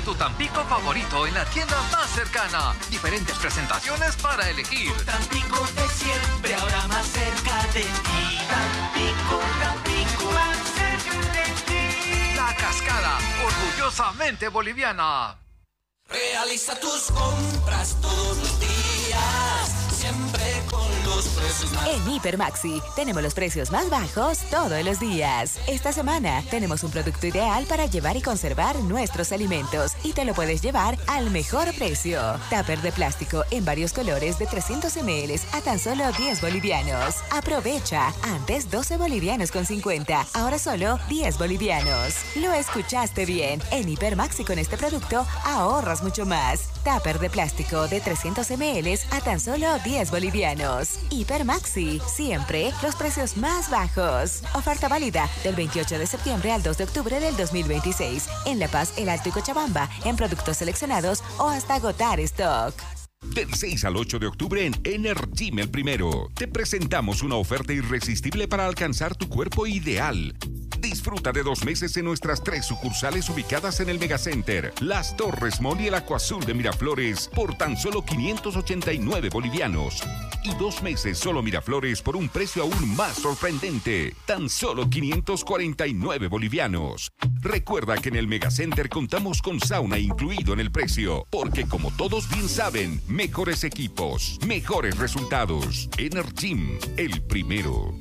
tu Tampico favorito en la tienda más cercana. Diferentes presentaciones para elegir. Tu Tampico de siempre, ahora más cerca de ti. Tampico, Tampico, más cerca de ti. La Cascada, orgullosamente boliviana. Realiza tus compras todos los días, siempre con los precios más bajos. En Hiper Maxi tenemos los precios más bajos todos los días. Esta semana tenemos un producto ideal para llevar y conservar nuestros alimentos y te lo puedes llevar al mejor precio. Tupper de plástico en varios colores de 300 ml a tan solo 10 bolivianos. Aprovecha, antes 12 bolivianos con 50, ahora solo 10 bolivianos. Lo escuchaste bien, en Hiper Maxi con este producto ahorras mucho más. Tupper de plástico de 300 ml a tan solo 10 bolivianos. Hiper Maxi, siempre los precios más bajos. Oferta válida del 28 de septiembre al 2 de octubre del 2026. En La Paz, El Alto y Cochabamba, en productos seleccionados o hasta agotar stock. Del 6 al 8 de octubre en Energym El Primero, te presentamos una oferta irresistible para alcanzar tu cuerpo ideal. Disfruta de 2 meses en nuestras 3 sucursales ubicadas en el Megacenter, Las Torres Mall y el Acuazul de Miraflores por tan solo 589 bolivianos. Y 2 meses solo Miraflores por un precio aún más sorprendente, tan solo 549 bolivianos. Recuerda que en el Megacenter contamos con sauna incluido en el precio, porque como todos bien saben, mejores equipos, mejores resultados. Energym, El Primero.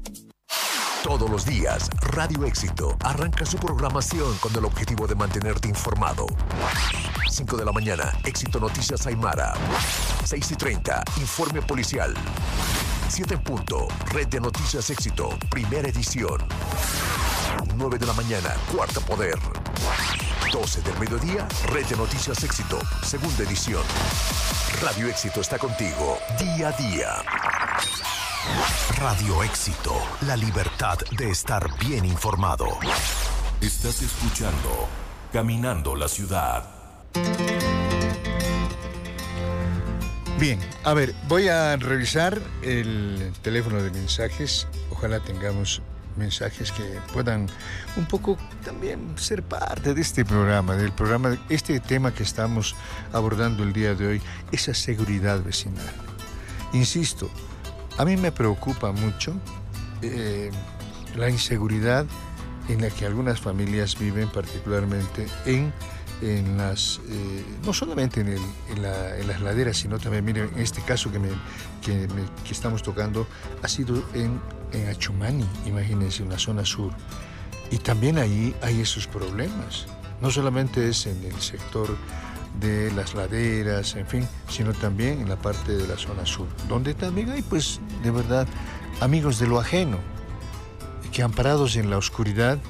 Todos los días, Radio Éxito arranca su programación con el objetivo de mantenerte informado. 5 de la mañana, Éxito Noticias Aymara. 6:30, Informe Policial. 7 en punto, Red de Noticias Éxito, primera edición. 9 de la mañana, Cuarto Poder. 12 del mediodía, Red de Noticias Éxito, segunda edición. Radio Éxito está contigo, día a día. Radio Éxito, la libertad de estar bien informado. Estás escuchando Caminando la Ciudad. Bien, a ver, voy a revisar el teléfono de mensajes. Ojalá tengamos mensajes que puedan un poco también ser parte de este programa, este tema que estamos abordando el día de hoy, esa seguridad vecinal. Insisto, a mí me preocupa mucho la inseguridad en la que algunas familias viven, particularmente en las, no solamente en las laderas, sino también, miren, en este caso que estamos tocando, ha sido en Achumani, imagínense, en la zona sur. Y también ahí hay esos problemas. No solamente es en el sector de las laderas, en fin, sino también en la parte de la zona sur, donde también hay, pues, de verdad, amigos de lo ajeno, que amparados en la oscuridad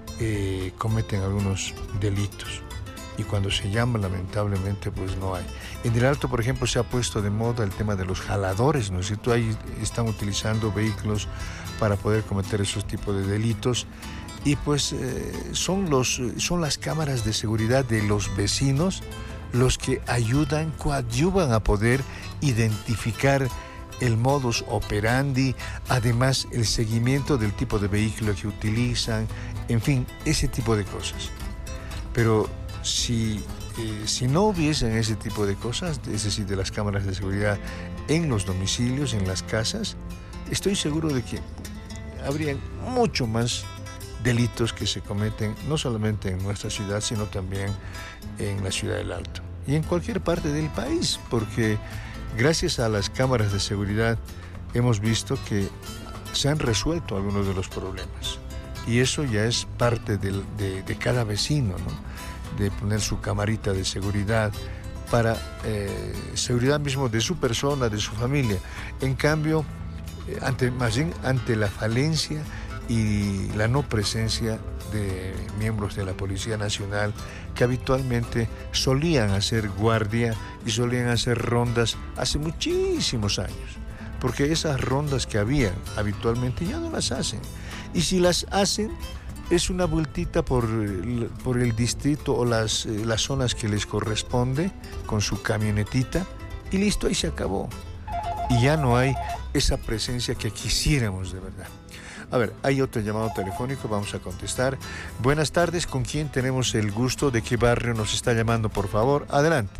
cometen algunos delitos. Y cuando se llama, lamentablemente, pues no hay. En el Alto, por ejemplo, se ha puesto de moda el tema de los jaladores, ¿no es cierto? Ahí están utilizando vehículos para poder cometer esos tipos de delitos. Y pues son las cámaras de seguridad de los vecinos los que coadyuvan a poder identificar el modus operandi, además el seguimiento del tipo de vehículo que utilizan, en fin, ese tipo de cosas. Pero si no hubiesen ese tipo de cosas, es decir, de las cámaras de seguridad en los domicilios, en las casas, estoy seguro de que habría mucho más delitos que se cometen, no solamente en nuestra ciudad, sino también en la ciudad del Alto y en cualquier parte del país, porque gracias a las cámaras de seguridad hemos visto que se han resuelto algunos de los problemas, y eso ya es parte de cada vecino, ¿no? De poner su camarita de seguridad para seguridad mismo de su persona, de su familia. En cambio, más bien ante la falencia y la no presencia de miembros de la Policía Nacional, que habitualmente solían hacer guardia y solían hacer rondas hace muchísimos años, porque esas rondas que habían habitualmente ya no las hacen, y si las hacen es una vueltita por el distrito o las zonas que les corresponde con su camionetita y listo, ahí se acabó. Y ya no hay esa presencia que quisiéramos de verdad. A ver, hay otro llamado telefónico, vamos a contestar. Buenas tardes, ¿con quién tenemos el gusto? ¿De qué barrio nos está llamando, por favor? Adelante.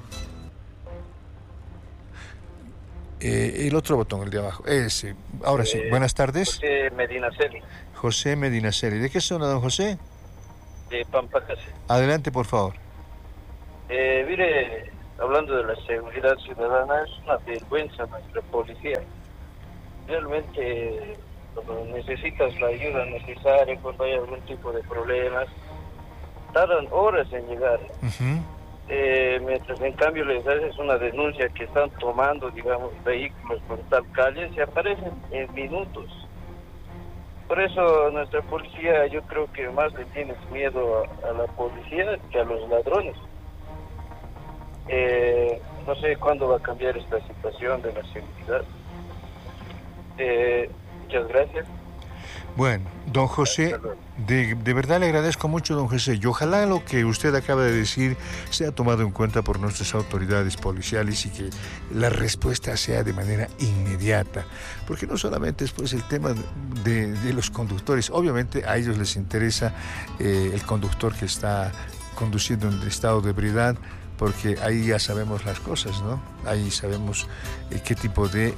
El otro botón, el de abajo. Ese. Ahora sí, buenas tardes. José Medinaceli. José Medinaceli. ¿De qué zona, don José? De Pampacas. Adelante, por favor. Mire, hablando de la seguridad ciudadana, es una vergüenza nuestra policía. Realmente, cuando necesitas la ayuda necesaria, cuando hay algún tipo de problemas, tardan horas en llegar. Mientras en cambio les haces una denuncia que están tomando, digamos, vehículos por tal calle, se aparecen en minutos. Por eso nuestra policía, yo creo que más le tienes miedo a la policía que a los ladrones. No sé cuándo va a cambiar esta situación de la seguridad. Muchas gracias. Bueno, don José, de verdad le agradezco mucho, don José, y ojalá lo que usted acaba de decir sea tomado en cuenta por nuestras autoridades policiales y que la respuesta sea de manera inmediata, porque no solamente es pues el tema de los conductores, obviamente a ellos les interesa el conductor que está conduciendo en estado de ebriedad, porque ahí ya sabemos las cosas, ¿no? Ahí sabemos qué tipo de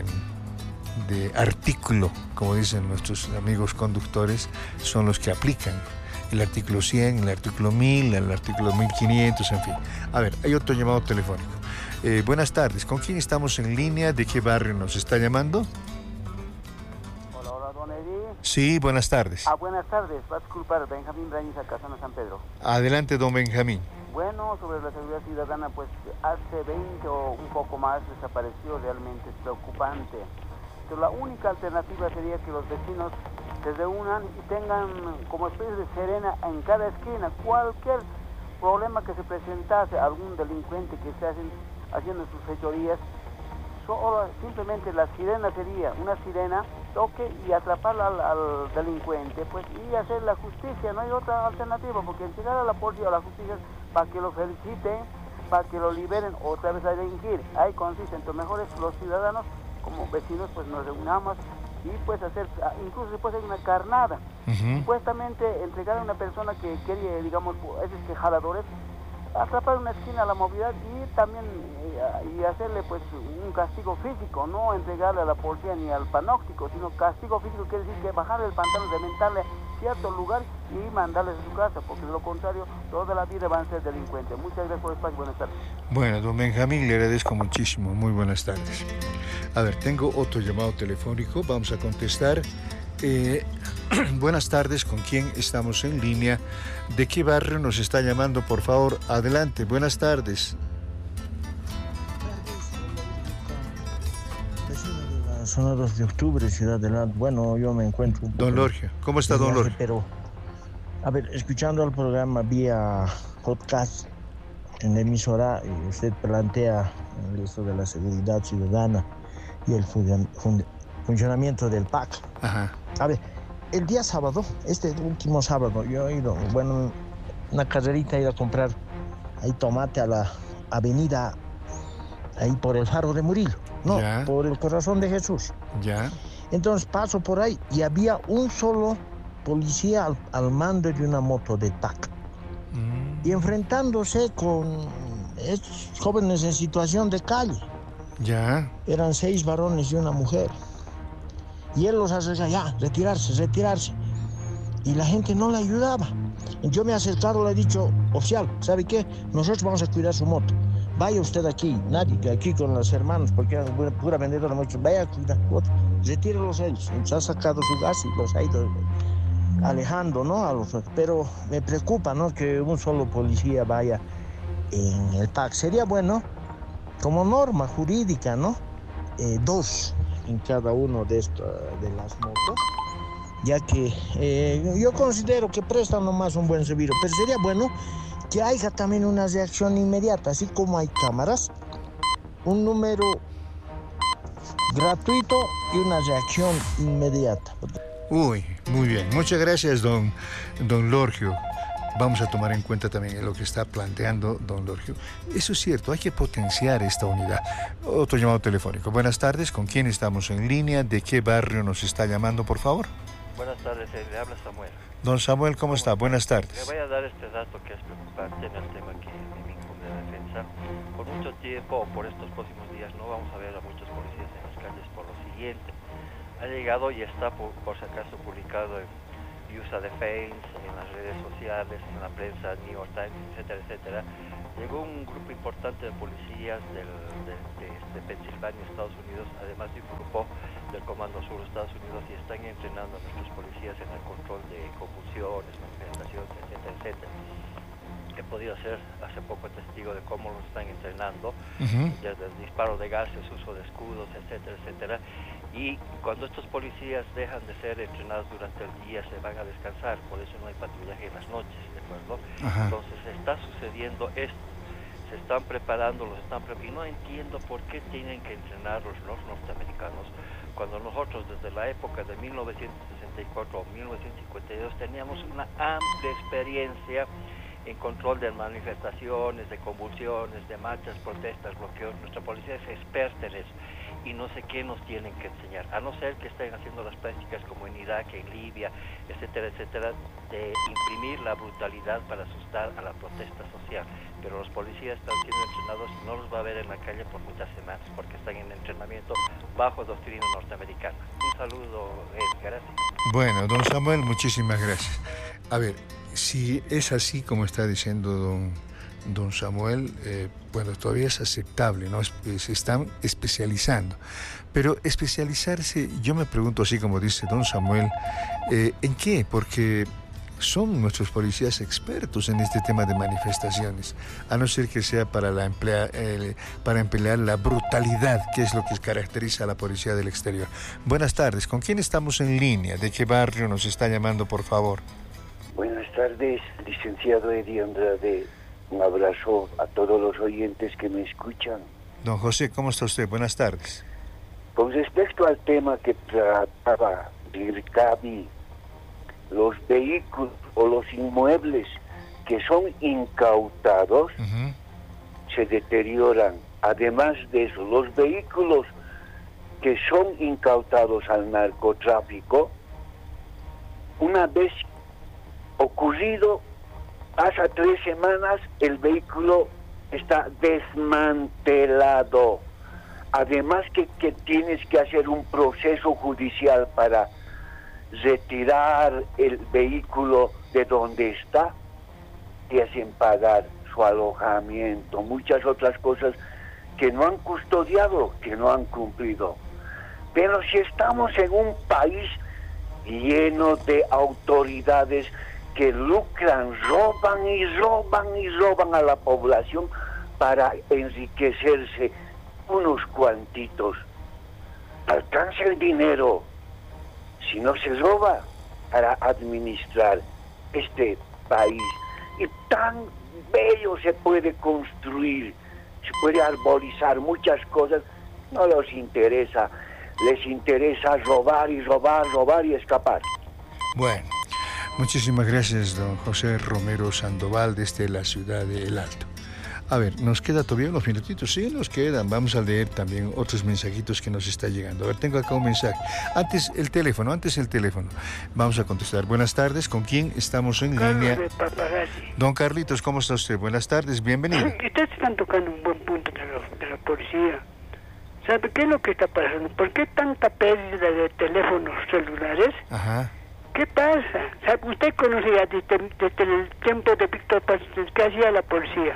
artículo, como dicen nuestros amigos conductores, son los que aplican. El artículo 100, el artículo 1000, el artículo 1500, en fin. A ver, hay otro llamado telefónico. Buenas tardes, ¿con quién estamos en línea? ¿De qué barrio nos está llamando? Hola, don Edi. Sí, buenas tardes. Buenas tardes, va a disculpar, Benjamín Brañiz, acá en San Pedro. Adelante, don Benjamín. Bueno, sobre la seguridad ciudadana, pues hace 20 o un poco más desapareció, realmente es preocupante. Pero la única alternativa sería que los vecinos se reúnan y tengan como especie de serena en cada esquina. Cualquier problema que se presentase, algún delincuente que esté haciendo sus fechorías, solo simplemente la sirena sería una sirena, toque y atrapar al delincuente, pues, y hacer la justicia. No hay otra alternativa, porque llegar a la policía o a la justicia para que lo feliciten, para que lo liberen otra vez a delinquir. Ahí consiste. Entonces, mejor es los ciudadanos como vecinos pues nos reunamos y pues hacer, incluso se puede hacer una carnada, supuestamente entregar a una persona que quiere, digamos, esos que jaladores, atrapar una esquina a la movilidad y también y hacerle pues un castigo físico, no entregarle a la policía ni al panóptico, sino castigo físico quiere decir que bajarle el pantalón, reventarle cierto lugar y mandarles a su casa, porque de lo contrario toda la vida van a ser delincuentes. Muchas gracias por el espacio, buenas tardes. Bueno, don Benjamín, le agradezco muchísimo, muy buenas tardes. A ver, tengo otro llamado telefónico, vamos a contestar. Buenas tardes, ¿con quién estamos en línea? ¿De qué barrio nos está llamando, por favor? Adelante, buenas tardes. Zona 2 de octubre, Ciudad de la... Bueno, yo me encuentro... Don Lorgio, ¿cómo está don Lorgio? Pero, a ver, escuchando el programa vía podcast en la emisora, usted plantea esto de la seguridad ciudadana y el funcionamiento del PAC. Ajá. A ver, el día sábado, este último sábado, yo he ido, bueno, una carrerita, he ido a comprar ahí tomate a la avenida, ahí por el Faro de Murillo. No, ya. Por el Corazón de Jesús. Ya. Entonces paso por ahí y había un solo policía al mando de una moto de TAC. Y enfrentándose con estos jóvenes en situación de calle. Ya. Eran 6 varones y una mujer. Y él los hace ya, retirarse. Y la gente no le ayudaba. Yo me he acercado, le he dicho, oficial, ¿sabe qué? Nosotros vamos a cuidar su moto. Vaya usted aquí, nadie, aquí con los hermanos, porque eran pura vendedora, mucho. Vaya a cuidar, retírelos ellos. Entonces ha sacado su gas y los ha ido alejando, ¿no? Pero me preocupa, ¿no? Que un solo policía vaya en el PAC. Sería bueno, como norma jurídica, ¿no? 2 en cada uno de las motos, ya que yo considero que prestan nomás un buen servicio, pero sería bueno que haya también una reacción inmediata, así como hay cámaras, un número gratuito y una reacción inmediata. Uy, muy bien. Muchas gracias, don Lorgio. vamos a tomar en cuenta también lo que está planteando don Lorgio. Eso es cierto, hay que potenciar esta unidad. Otro llamado telefónico. Buenas tardes, ¿con quién estamos en línea? ¿De qué barrio nos está llamando, por favor? Buenas tardes, le habla Samuel. Don Samuel, ¿cómo está? Buenas tardes. Le voy a dar este dato que es preocupante en el tema que me incumbe de defensa. Por mucho tiempo, por estos próximos días, no vamos a ver a muchos policías en las calles por lo siguiente. Ha llegado y está, por si acaso, publicado en USA Defense, en las redes sociales, en la prensa, New York Times, etcétera, etcétera. Llegó un grupo importante de policías de Pensilvania, Estados Unidos, además de un grupo del Comando Sur de Estados Unidos, y están entrenando a nuestros policías en el control de convulsiones, manifestaciones, etcétera, etcétera. He podido ser hace poco testigo de cómo los están entrenando, desde el disparo de gases, uso de escudos, etcétera, etcétera. Y cuando estos policías dejan de ser entrenados durante el día, se van a descansar, por eso no hay patrullaje en las noches, ¿de acuerdo? Entonces está sucediendo esto, se están preparando, y no entiendo por qué tienen que entrenarlos los norteamericanos, cuando nosotros desde la época de 1964 o 1952 teníamos una amplia experiencia en control de manifestaciones, de convulsiones, de marchas, protestas, bloqueos. Nuestra policía es experta en eso y no sé qué nos tienen que enseñar, a no ser que estén haciendo las prácticas como en Irak, en Libia, etcétera, etcétera, de imprimir la brutalidad para asustar a la protesta social. Pero los policías están siendo entrenados, no los va a ver en la calle por muchas semanas, porque están en entrenamiento bajo doctrina norteamericana. Un saludo, gracias. Bueno, don Samuel, muchísimas gracias. A ver, si es así como está diciendo don Samuel, bueno, todavía es aceptable, ¿no? Se están especializando. Pero especializarse, yo me pregunto, así como dice don Samuel, ¿en qué? Porque son nuestros policías expertos en este tema de manifestaciones, a no ser que sea para emplear la brutalidad, que es lo que caracteriza a la policía del exterior. Buenas tardes, ¿con quién estamos en línea? ¿De qué barrio nos está llamando, por favor? Buenas tardes, licenciado Eddie Andrade. Un abrazo a todos los oyentes que me escuchan. Don José, ¿cómo está usted? Buenas tardes. Con respecto al tema que trataba Dirkavi, los vehículos o los inmuebles que son incautados se deterioran. Además de eso, los vehículos que son incautados al narcotráfico, una vez ocurrido, pasa 3 semanas, el vehículo está desmantelado. Además que tienes que hacer un proceso judicial para retirar el vehículo de donde está, te hacen pagar su alojamiento, muchas otras cosas que no han custodiado, que no han cumplido. Pero si estamos en un país lleno de autoridades que lucran, roban y roban y roban a la población para enriquecerse unos cuantitos, alcanza el dinero, si no se roba, para administrar este país. Y tan bello se puede construir, se puede arborizar muchas cosas, no les interesa, les interesa robar y robar, robar y escapar. Bueno, muchísimas gracias, don José Romero Sandoval, desde la ciudad de El Alto. A ver, ¿nos queda todavía unos minutitos? Sí, nos quedan. Vamos a leer también otros mensajitos que nos está llegando. A ver, tengo acá un mensaje. Antes el teléfono. Vamos a contestar. Buenas tardes, ¿con quién estamos en línea? Don Carlitos, ¿cómo está usted? Buenas tardes, bienvenido. Ustedes están tocando un buen punto de la policía. ¿Sabe qué es lo que está pasando? ¿Por qué tanta pérdida de teléfonos celulares? Ajá. ¿Qué pasa? ¿Sabe? Usted conocía desde el tiempo de Víctor Paz, ¿qué hacía la policía?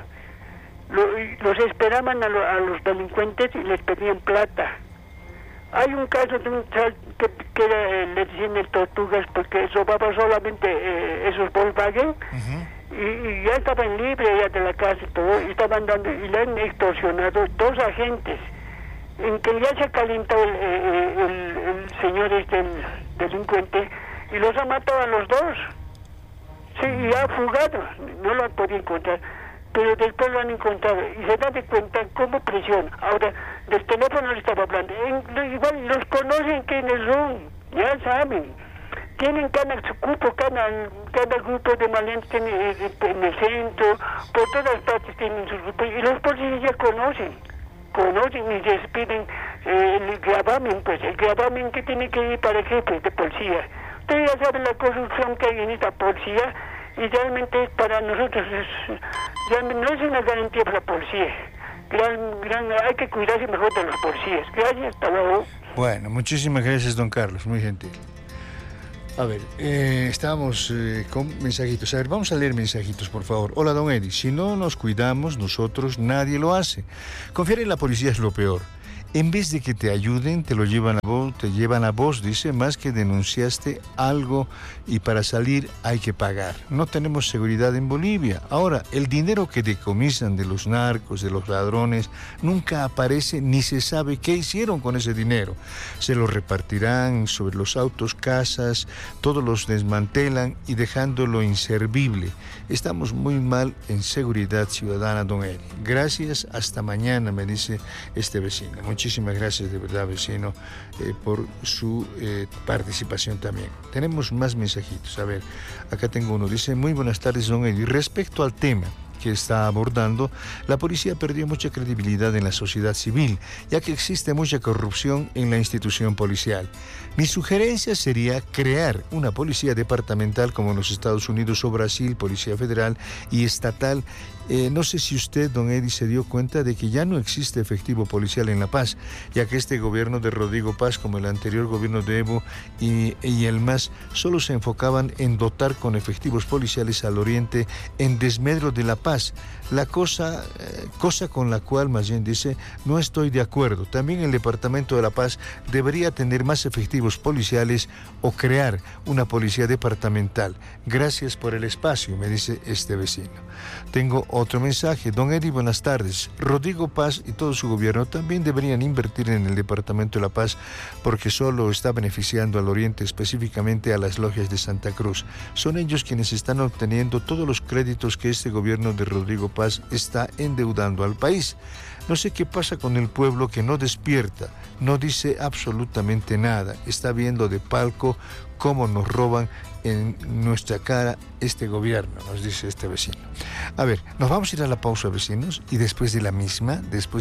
Los esperaban a los delincuentes y les pedían plata. Hay un caso de un tal que le decían el Tortugas porque robaba solamente esos Volkswagen y ya estaban libres ya de la cárcel todo, y estaban dando, y le han extorsionado 2 agentes. En que ya se calentó el señor el delincuente y los ha matado a los 2. Sí, y ha fugado, no lo han podido encontrar. Pero después lo han encontrado y se da de cuenta cómo presiona. Ahora, del teléfono le estaba hablando. Igual los conocen quiénes son, ya saben. tienen cada su cupo, cada grupo de maleantes en el centro, por todas partes tienen sus grupos, y los policías ya conocen y les piden el gravamen, pues el gravamen que tiene que ir para el jefe de policía. Ustedes ya saben la corrupción que hay en esta policía, y realmente para nosotros no es una garantía para la policía. Hay que cuidarse mejor de los policías. Gracias, hasta luego. Bueno, muchísimas gracias, don Carlos, muy gentil. A ver, estábamos con mensajitos. A ver, vamos a leer mensajitos, por favor. Hola, don Eddie. Si no nos cuidamos nosotros, nadie lo hace. Confiar en la policía es lo peor. En vez de que te ayuden, te llevan a vos, dice, más que denunciaste algo y para salir hay que pagar. No tenemos seguridad en Bolivia. Ahora, el dinero que decomisan de los narcos, de los ladrones, nunca aparece ni se sabe qué hicieron con ese dinero. Se lo repartirán sobre los autos, casas, todos los desmantelan y dejándolo inservible. Estamos muy mal en seguridad ciudadana, don Eli. Gracias, hasta mañana, me dice este vecino. Muchísimas gracias de verdad, vecino, por su participación también. Tenemos más mensajitos. A ver, acá tengo uno. Dice, muy buenas tardes, don Eli. Respecto al tema que está abordando, la policía perdió mucha credibilidad en la sociedad civil, ya que existe mucha corrupción en la institución policial. Mi sugerencia sería crear una policía departamental como en los Estados Unidos o Brasil, policía federal y estatal. No sé si usted, don Eddie, se dio cuenta de que ya no existe efectivo policial en La Paz, ya que este gobierno de Rodrigo Paz, como el anterior gobierno de Evo y el MAS, solo se enfocaban en dotar con efectivos policiales al oriente en desmedro de La Paz. La cosa con la cual más bien dice, no estoy de acuerdo. También el departamento de La Paz debería tener más efectivos policiales o crear una policía departamental. Gracias por el espacio, me dice este vecino. Tengo otro mensaje. Don Eddie, buenas tardes. Rodrigo Paz y todo su gobierno también deberían invertir en el departamento de La Paz porque solo está beneficiando al oriente, específicamente a las logias de Santa Cruz. Son ellos quienes están obteniendo todos los créditos que este gobierno de Rodrigo Paz está endeudando al país. No sé qué pasa con el pueblo que no despierta, no dice absolutamente nada. Está viendo de palco cómo nos roban en nuestra cara este gobierno, nos dice este vecino. A ver, nos vamos a ir a la pausa, vecinos, y después de la misma,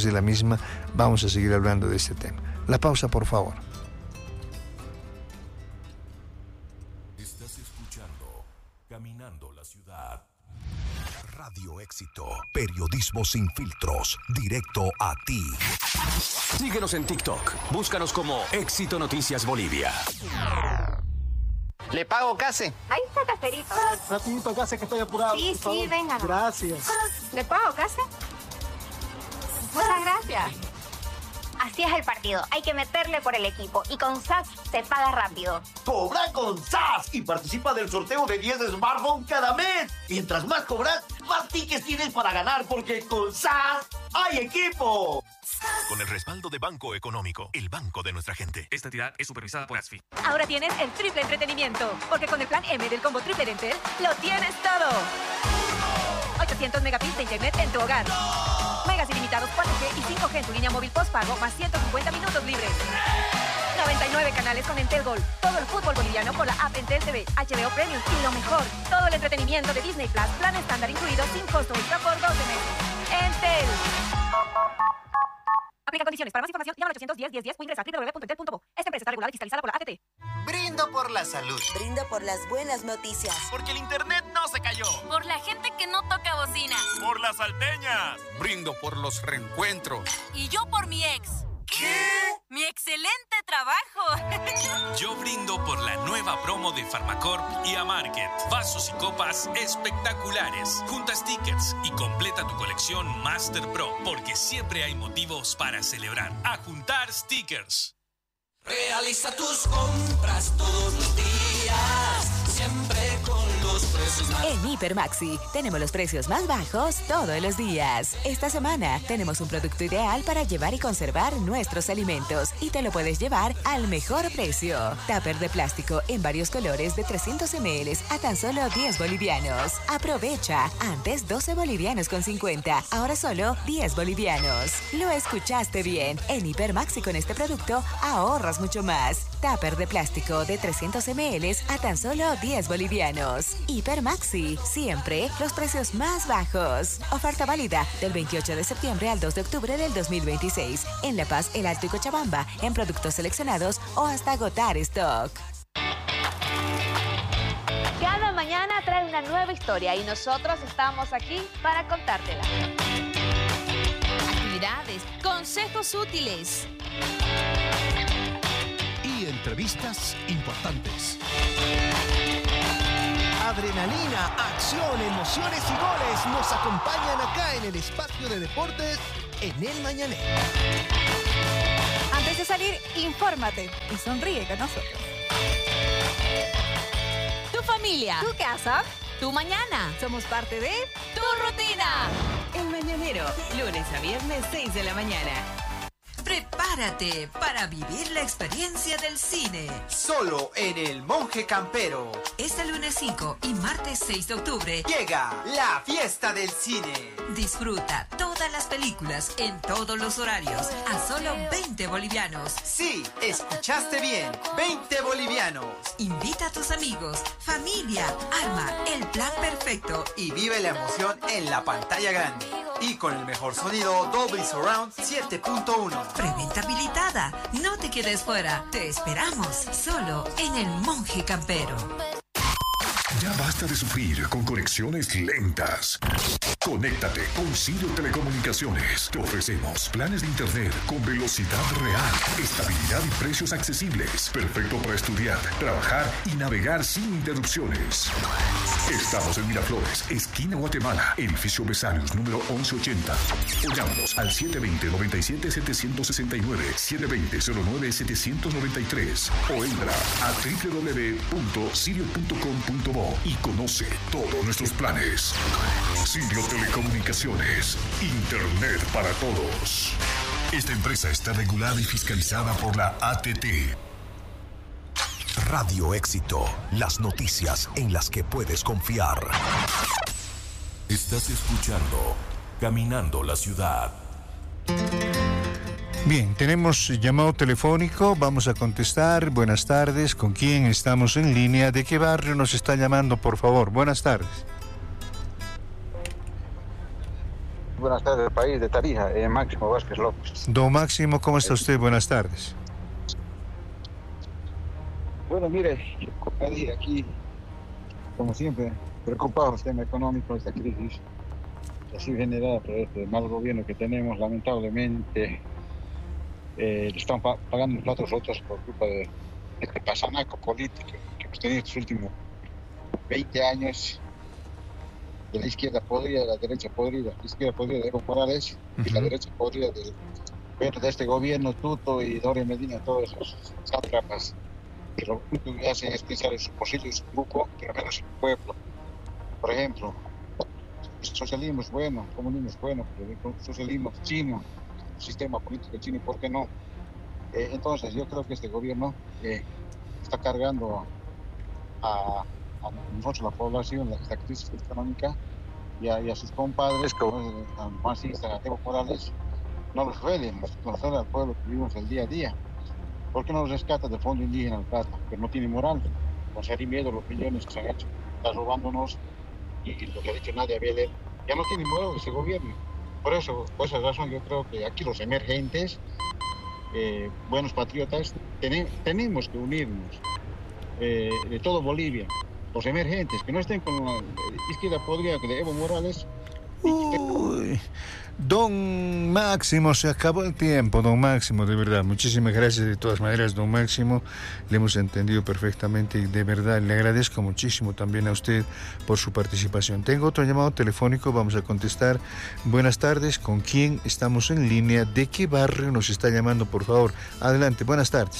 vamos a seguir hablando de este tema. La pausa, por favor. Estás escuchando Caminando la Ciudad. Radio Éxito, periodismo sin filtros, directo a ti. Síguenos en TikTok, búscanos como Éxito Noticias Bolivia. ¿Le pago, Case? Ahí está, Caserito. Rapidito, Case, que estoy apurado. Sí, sí, venga. Gracias. ¿Le pago, Case? Muchas gracias. Así es el partido. Hay que meterle por el equipo. Y con SAS se paga rápido. Cobra con SAS y participa del sorteo de 10 smartphones cada mes. Mientras más cobras, más tickets tienes para ganar, porque con SAS hay equipo. Con el respaldo de Banco Económico, el banco de nuestra gente. Esta entidad es supervisada por ASFI. Ahora tienes el triple entretenimiento, porque con el plan M del combo triple de Entel, lo tienes todo. 800 megabits de internet en tu hogar. Megas ilimitados 4G y 5G en tu línea móvil postpago, más 150 minutos libres. 99 canales con Entel Gold. Todo el fútbol boliviano con la app Entel TV, HBO Premium y lo mejor, todo el entretenimiento de Disney Plus, plan estándar incluido sin costo extra por 12 meses. Entel. Aplica condiciones. Para más información, llama al 810-1010 o ingresa a www.entel.bo. Esta empresa está regulada y fiscalizada por la ATT. Brindo por la salud. Brindo por las buenas noticias. Porque el internet no se cayó. Por la gente que no toca bocina. Por las salteñas. Brindo por los reencuentros. Y yo por mi ex. ¿Qué? ¡Mi excelente trabajo! Yo brindo por la nueva promo de Farmacorp y Amarket. Vasos y copas espectaculares. Junta stickers y completa tu colección Master Pro, porque siempre hay motivos para celebrar. A juntar stickers. Realiza tus compras todos los días, siempre con los los precios más. En Hipermaxi tenemos los precios más bajos todos los días. Esta semana tenemos un producto ideal para llevar y conservar nuestros alimentos y te lo puedes llevar al mejor precio. Tupper de plástico en varios colores de 300 ml a tan solo 10 bolivianos. Aprovecha, antes 12 bolivianos con 50, ahora solo 10 bolivianos. Lo escuchaste bien. En Hipermaxi con este producto ahorras mucho más. Tupper de plástico de 300 ml a tan solo 10 bolivianos. Hipermaxi, siempre los precios más bajos. Oferta válida del 28 de septiembre al 2 de octubre del 2026. En La Paz, El Alto y Cochabamba, en productos seleccionados o hasta agotar stock. Cada mañana trae una nueva historia y nosotros estamos aquí para contártela. Actividades, consejos útiles y entrevistas importantes. Adrenalina, acción, emociones y goles nos acompañan acá en el espacio de deportes en El Mañanero. Antes de salir, infórmate y sonríe con nosotros. Tu familia, Tu casa, tu mañana. somos parte de Tu rutina. El Mañanero, lunes a viernes 6 de la mañana. Prepárate para vivir la experiencia del cine. Solo en El Monje Campero. Este lunes 5 y martes 6 de octubre Llega la fiesta del cine. disfruta todas las películas en todos los horarios a solo 20 bolivianos. Sí, escuchaste bien. 20 bolivianos. Invita a tus amigos, familia, arma el plan perfecto Y vive la emoción en la pantalla grande. Y con el mejor sonido Dolby Surround 7.1. Preventa habilitada. No te quedes fuera. Te esperamos solo en El Monje Campero. Ya basta de sufrir con conexiones lentas. Conéctate con Sirio Telecomunicaciones. Te ofrecemos planes de internet con velocidad real, estabilidad y precios accesibles. Perfecto para estudiar, trabajar y navegar sin interrupciones. Estamos en Miraflores, esquina Guatemala, edificio Besarios, número 1180. O llámanos al 720-97-769, 720-09-793. O entra a www.sirio.com.bo y conoce todos nuestros planes. Sirio Telecomunicaciones, Internet para todos. Esta empresa está regulada y fiscalizada por la ATT. Radio Éxito, las noticias en las que puedes confiar. Estás escuchando Caminando la Ciudad. Bien, tenemos llamado telefónico, vamos a contestar. Buenas tardes, ¿con quién estamos en línea? ¿De qué barrio nos está llamando, por favor? Buenas tardes. Buenas tardes, país de Tarija, Máximo Vázquez López. Don Máximo, ¿cómo está usted? Buenas tardes. Bueno, mire, aquí, como siempre, preocupados por el tema económico, esta crisis, así generada por este mal gobierno que tenemos, lamentablemente, están pagando los platos rotos por culpa de este pasanaco político que hemos tenido estos últimos 20 años, de la izquierda podrida, de la derecha podrida, la izquierda podrida de Evo Morales y la derecha podrida de este gobierno, Tuto y Doria Medina, todos esos sátrapas que lo único que hacen es pensar en su bolsillo y su grupo, pero menos en el pueblo. Por ejemplo, el socialismo es bueno, el comunismo es bueno, pero el socialismo chino, el sistema político chino, ¿por qué no? Entonces yo creo que este gobierno está cargando a nosotros, la población, esta crisis económica, y a sus compadres, como al marxista Evo Morales, no los duelen, nos duele al pueblo que vivimos el día a día. ¿Por qué no los rescata del Fondo Indígena al Plata? Que no tiene moral. Con ser y miedo los millones que se han hecho, está robándonos, y lo que ha dicho Nadia Bieler, ya no tiene moral ese gobierno. Por esa razón yo creo que aquí los emergentes, buenos patriotas, tenemos que unirnos, de todo Bolivia, los emergentes, que no estén con la izquierda podrida de Evo Morales. Uy, don Máximo, se acabó el tiempo, don Máximo, de verdad. Muchísimas gracias de todas maneras, don Máximo. Le hemos entendido perfectamente y de verdad le agradezco muchísimo también a usted por su participación. Tengo otro llamado telefónico, vamos a contestar. Buenas tardes, ¿con quién estamos en línea? ¿De qué barrio nos está llamando, por favor? Adelante, buenas tardes.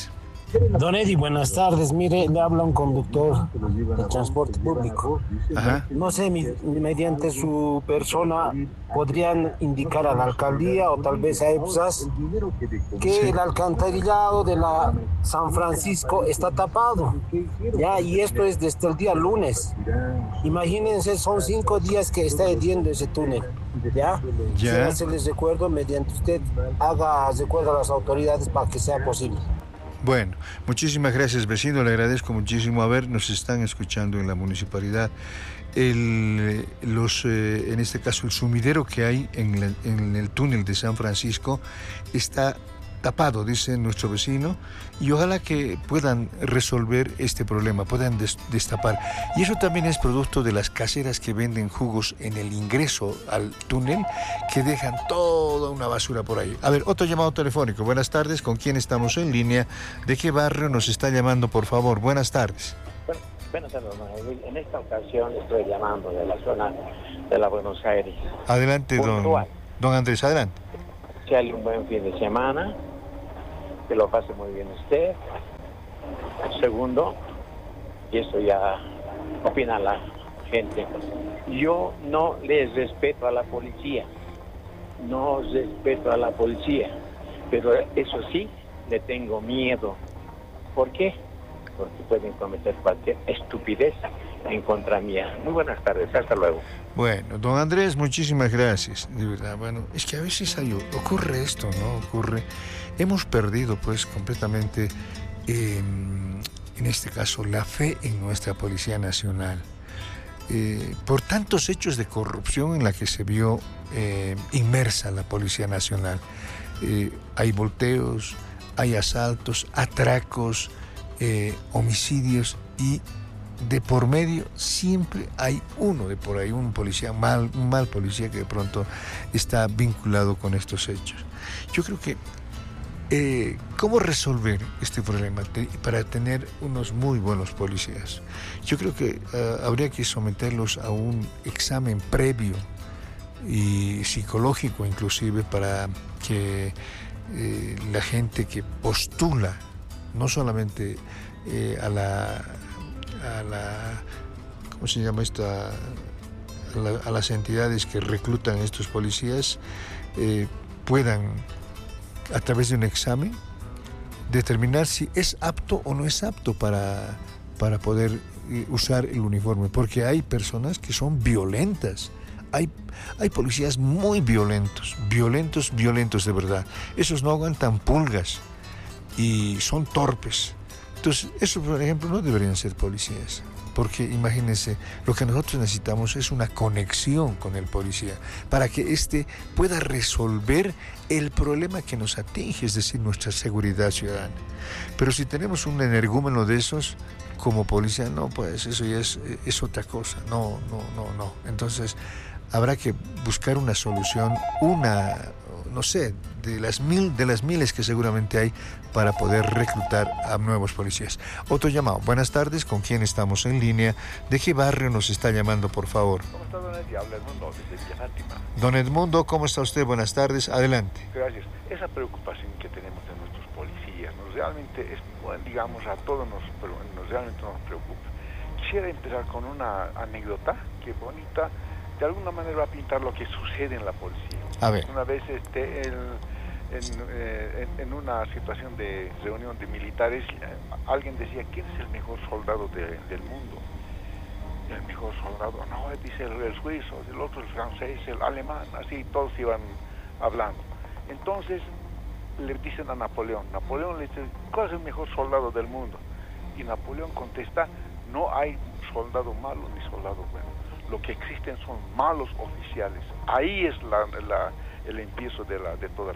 Don Eddie, buenas tardes. Mire, le habla un conductor de transporte público. Ajá. No sé, mediante su persona podrían indicar a la alcaldía o tal vez a EPSAS que el alcantarillado de la San Francisco está tapado. Ya, y esto es desde el día lunes. Imagínense, son 5 días que está heddiendo ese túnel. Ya. Se les recuerdo, mediante usted haga recuerdo a las autoridades para que sea posible. Bueno, muchísimas gracias, vecino, le agradezco muchísimo. A ver, nos están escuchando en la municipalidad. En este caso, el sumidero que hay en el túnel de San Francisco está tapado, dice nuestro vecino, y ojalá que puedan resolver este problema, puedan destapar. Y eso también es producto de las caseras que venden jugos en el ingreso al túnel, que dejan toda una basura por ahí. A ver, otro llamado telefónico. Buenas tardes, ¿con quién estamos en línea? ¿De qué barrio nos está llamando, por favor? Buenas tardes. Buenas tardes, en esta ocasión estoy llamando de la zona de la Buenos Aires. Adelante, don Andrés, adelante. Echarle un buen fin de semana, que lo pase muy bien usted. Segundo, y esto ya opina la gente, yo no les respeto a la policía, pero eso sí, le tengo miedo. ¿Por qué? Porque pueden cometer cualquier estupidez en contra mía. Muy buenas tardes, hasta luego. Bueno, don Andrés, muchísimas gracias, de verdad. Bueno, es que a veces ocurre esto, ¿no? Hemos perdido pues completamente, en este caso, la fe en nuestra Policía Nacional. Por tantos hechos de corrupción en la que se vio inmersa la Policía Nacional. Hay volteos, hay asaltos, atracos, homicidios, y de por medio siempre hay uno de por ahí, un policía, un mal policía que de pronto está vinculado con estos hechos. Yo creo que ¿cómo resolver este problema para tener unos muy buenos policías? Yo creo que habría que someterlos a un examen previo y psicológico inclusive, para que la gente que postula, no solamente a la ¿cómo se llama esto? A las entidades que reclutan a estos policías, puedan, a través de un examen, determinar si es apto o no es apto para poder usar el uniforme, porque hay personas que son violentas. Hay policías muy violentos de verdad. Esos no aguantan pulgas y son torpes. Entonces, esos, por ejemplo, no deberían ser policías, porque imagínense, lo que nosotros necesitamos es una conexión con el policía para que éste pueda resolver el problema que nos atinge, es decir, nuestra seguridad ciudadana. Pero si tenemos un energúmeno de esos como policía, no, pues eso ya es otra cosa. No. Entonces, habrá que buscar una solución, no sé, de las miles que seguramente hay, para poder reclutar a nuevos policías. Otro llamado. Buenas tardes, ¿con quién estamos en línea? ¿De qué barrio nos está llamando, por favor? ¿Cómo está, don Edmundo? Habla Edmundo, desde Villa Fátima. Don Edmundo, ¿cómo está usted? Buenas tardes, adelante. Gracias. Esa preocupación que tenemos de nuestros policías, realmente es, digamos, a todos realmente nos preocupa. Quisiera empezar con una anécdota que bonita, de alguna manera va a pintar lo que sucede en la policía. A ver. Una vez en una situación de reunión de militares, alguien decía, ¿quién es el mejor soldado del mundo? El mejor soldado, no, dice el suizo, el otro el francés, el alemán, así todos iban hablando. Entonces le dicen a Napoleón le dice, ¿cuál es el mejor soldado del mundo? Y Napoleón contesta, no hay soldado malo ni soldado bueno. Lo que existen son malos oficiales. Ahí es el empiezo de toda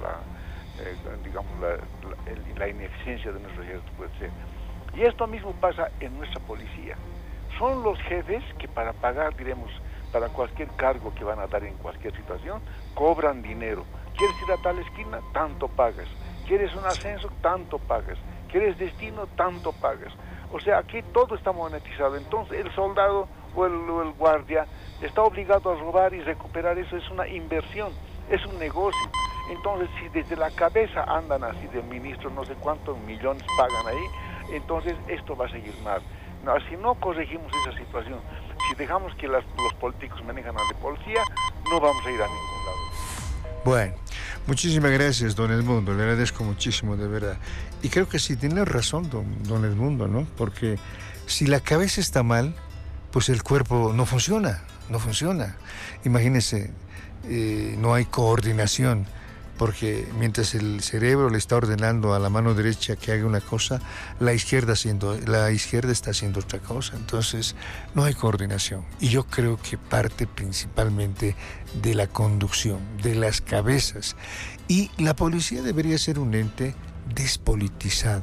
la ineficiencia de nuestro ejército, puede ser. Y esto mismo pasa en nuestra policía. Son los jefes que para pagar, diremos, para cualquier cargo que van a dar en cualquier situación, cobran dinero. ¿Quieres ir a tal esquina? Tanto pagas. ¿Quieres un ascenso? Tanto pagas. ¿Quieres destino? Tanto pagas. O sea, aquí todo está monetizado. Entonces el soldado o el guardia está obligado a robar y recuperar eso. Es una inversión, es un negocio. Entonces, si desde la cabeza andan así de ministros, no sé cuántos millones pagan ahí, entonces esto va a seguir mal. No, si no corregimos esa situación, si dejamos que los políticos manejan a la policía, no vamos a ir a ningún lado. Bueno, muchísimas gracias, don Edmundo, le agradezco muchísimo, de verdad. Y creo que sí, tiene razón, don Edmundo, ¿no? Porque si la cabeza está mal, pues el cuerpo no funciona. Imagínense, no hay coordinación, porque mientras el cerebro le está ordenando a la mano derecha que haga una cosa, la izquierda está haciendo otra cosa. Entonces, no hay coordinación. Y yo creo que parte principalmente de la conducción, de las cabezas. Y la policía debería ser un ente despolitizado,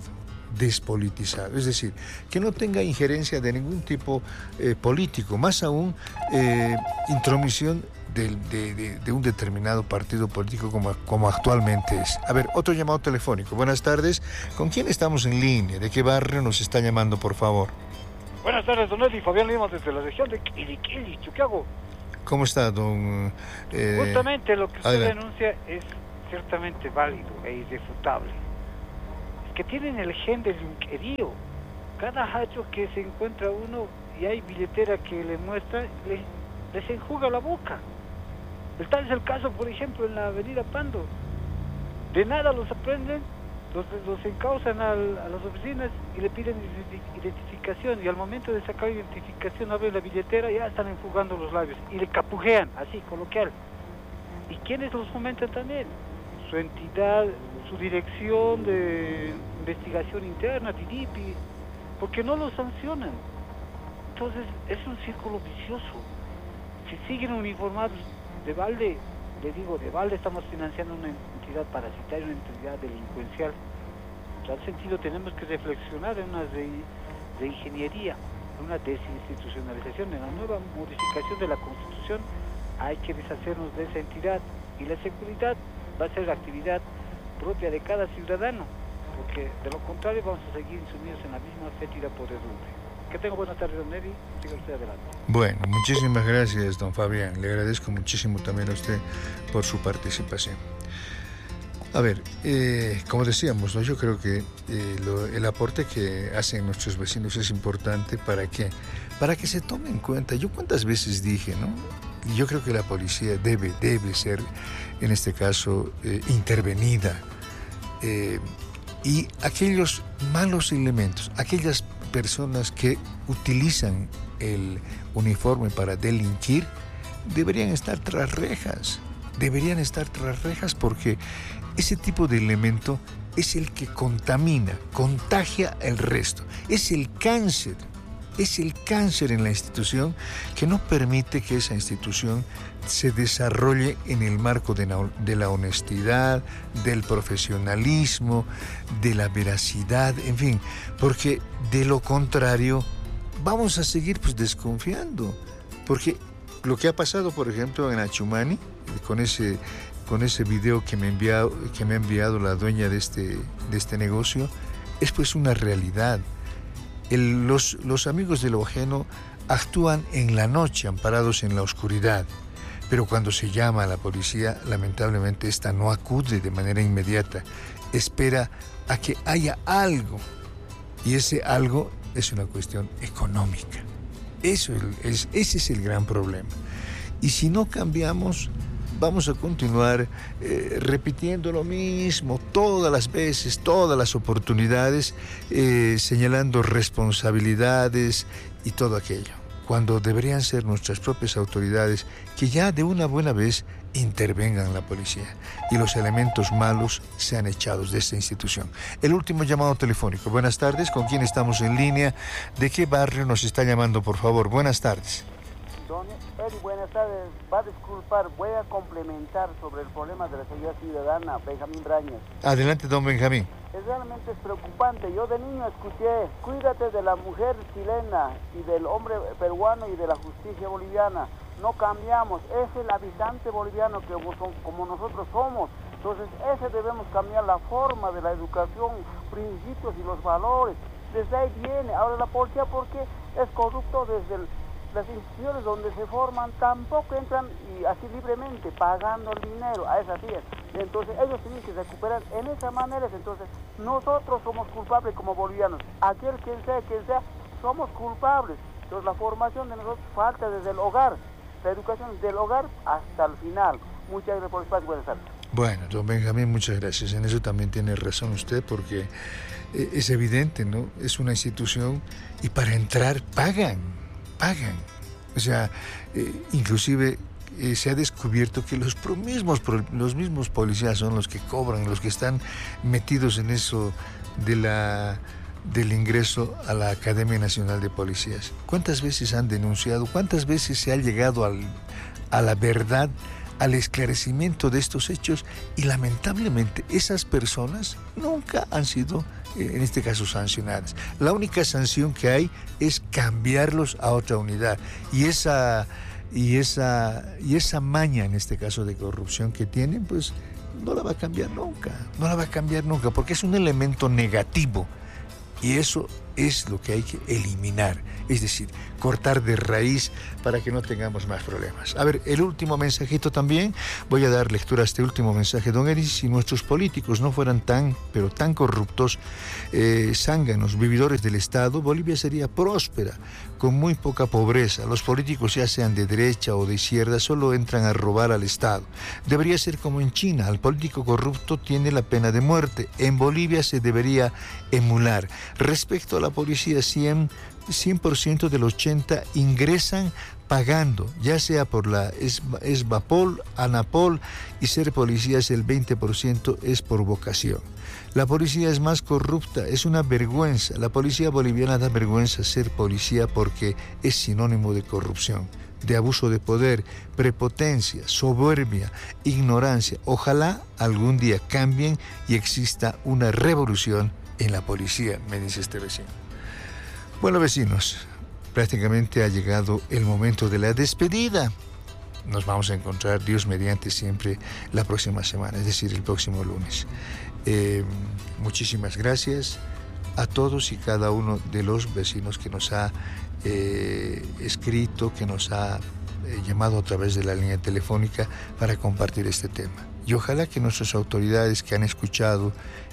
es decir, que no tenga injerencia de ningún tipo político, más aún intromisión de un determinado partido político como actualmente es. A ver, otro llamado telefónico. Buenas tardes. ¿Con quién estamos en línea? ¿De qué barrio nos está llamando, por favor? Buenas tardes, don Eddie. Fabián Lima, desde la región de Iliquili, Chuquiago. ¿Cómo está, don...? Justamente lo que usted adelante. denuncia es ciertamente válido e irrefutable. Es que tienen el gen del yunquerío. Cada hacho que se encuentra uno y hay billetera que le muestra, les enjuga la boca. Tal es el caso, por ejemplo, en la avenida Pando. De nada los aprenden, los encausan a las oficinas y le piden identificación. Y al momento de sacar identificación, abren la billetera y ya están enjugando los labios. Y le capujean, así, coloquial. ¿Y quiénes los fomentan también? Su entidad, su dirección de investigación interna, DIDIPI, porque no los sancionan. Entonces, es un círculo vicioso. Si siguen uniformados de balde, le digo, de balde estamos financiando una entidad parasitaria, una entidad delincuencial. En tal sentido tenemos que reflexionar en una de ingeniería, en una desinstitucionalización, en la nueva modificación de la Constitución. Hay que deshacernos de esa entidad y la seguridad va a ser la actividad propia de cada ciudadano, porque de lo contrario vamos a seguir sumidos en la misma fétida podredumbre. Que tenga buenas tardes, don Eddie. Siga usted adelante. Bueno, muchísimas gracias, don Fabián. Le agradezco muchísimo también a usted por su participación. A ver, como decíamos, ¿no? Yo creo que el aporte que hacen nuestros vecinos es importante. ¿Para qué? Para que se tome en cuenta. Yo cuántas veces dije, ¿no? Yo creo que la policía debe ser, en este caso, intervenida. Y aquellos malos elementos, aquellas personas que utilizan el uniforme para delinquir, deberían estar tras rejas. Porque ese tipo de elemento es el que contagia el resto. Es el cáncer en la institución que no permite que esa institución se desarrolle en el marco de la honestidad, del profesionalismo, de la veracidad, en fin, porque de lo contrario vamos a seguir desconfiando, porque lo que ha pasado, por ejemplo, en Achumani, con ese video que me ha enviado la dueña de este negocio, es una realidad. Los amigos de lo ajeno actúan en la noche, amparados en la oscuridad. Pero cuando se llama a la policía, lamentablemente esta no acude de manera inmediata. Espera a que haya algo. Y ese algo es una cuestión económica. Ese es el gran problema. Y si no cambiamos, vamos a continuar repitiendo lo mismo todas las veces, todas las oportunidades, señalando responsabilidades y todo aquello, cuando deberían ser nuestras propias autoridades que ya de una buena vez intervengan la policía y los elementos malos sean echados de esta institución. El último llamado telefónico. Buenas tardes, ¿con quién estamos en línea? ¿De qué barrio nos está llamando, por favor? Buenas tardes. Don Eddie, buenas tardes. Va a disculpar, voy a complementar sobre el problema de la seguridad ciudadana, Benjamín Brañas. Adelante, don Benjamín. Realmente es preocupante. Yo de niño escuché, cuídate de la mujer chilena y del hombre peruano y de la justicia boliviana. No cambiamos, es el habitante boliviano que como nosotros somos. Entonces ese debemos cambiar la forma de la educación, principios y los valores. Desde ahí viene. Ahora la policía, porque es corrupto desde las instituciones donde se forman, tampoco entran y así libremente, pagando el dinero, a esas vías. Entonces ellos tienen que recuperar en esa manera. Entonces nosotros somos culpables como bolivianos. Aquel quien sea, somos culpables. Entonces la formación de nosotros falta desde el hogar. La educación desde el hogar hasta el final. Muchas gracias por el espacio. Buenas tardes. Bueno, don Benjamín, muchas gracias. En eso también tiene razón usted, porque es evidente, ¿no? Es una institución y para entrar pagan. O sea, inclusive se ha descubierto que los mismos policías son los que cobran, los que están metidos en eso del ingreso a la Academia Nacional de Policías. ¿Cuántas veces han denunciado? ¿Cuántas veces se ha llegado a la verdad, al esclarecimiento de estos hechos? Y lamentablemente esas personas nunca han sido, en este caso, sancionadas. La única sanción que hay es cambiarlos a otra unidad. Y esa maña, en este caso de corrupción que tienen, pues no la va a cambiar nunca, porque es un elemento negativo. Y eso es lo que hay que eliminar, es decir, cortar de raíz para que no tengamos más problemas. A ver, el último mensajito también, voy a dar lectura a este último mensaje. Don Edis, si nuestros políticos no fueran tan corruptos, zánganos, vividores del Estado, Bolivia sería próspera, con muy poca pobreza. Los políticos, ya sean de derecha o de izquierda, solo entran a robar al Estado. Debería ser como en China, al político corrupto tiene la pena de muerte. En Bolivia se debería emular. Respecto a la policía, 100% de los 80 ingresan pagando, ya sea por la ESBAPOL, ANAPOL, y ser policías el 20% es por vocación. La policía es más corrupta, es una vergüenza. La policía boliviana da vergüenza ser policía porque es sinónimo de corrupción, de abuso de poder, prepotencia, soberbia, ignorancia. Ojalá algún día cambien y exista una revolución en la policía, me dice este vecino. Bueno, vecinos, prácticamente ha llegado el momento de la despedida. Nos vamos a encontrar, Dios mediante, siempre la próxima semana, es decir, el próximo lunes. Muchísimas gracias a todos y cada uno de los vecinos que nos ha escrito, que nos ha llamado a través de la línea telefónica para compartir este tema. Y ojalá que nuestras autoridades que han escuchado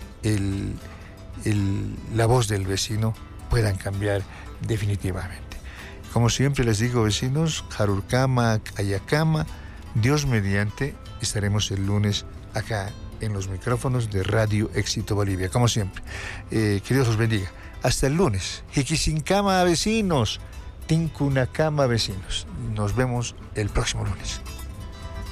la voz del vecino puedan cambiar definitivamente. Como siempre les digo, vecinos, Jarurkama, Ayakama, Dios mediante, estaremos el lunes acá en los micrófonos de Radio Éxito Bolivia, como siempre. Que Dios los bendiga. Hasta el lunes. Jiquisincama, vecinos. Tincunacama, vecinos. Nos vemos el próximo lunes.